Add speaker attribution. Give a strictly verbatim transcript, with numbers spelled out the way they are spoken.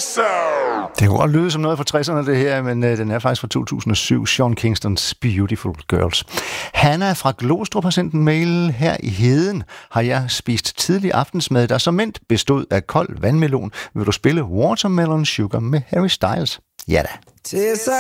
Speaker 1: Det kunne godt lyde som noget fra tresserne, det her, men øh, den er faktisk fra to tusind og syv. Sean Kingstons Beautiful Girls. Hanna fra Glostrup har sendt en mail. Her i Heden har jeg spist tidlig aftensmad, der som endt bestod af kold vandmelon. Vil du spille Watermelon Sugar med Harry Styles? Ja da.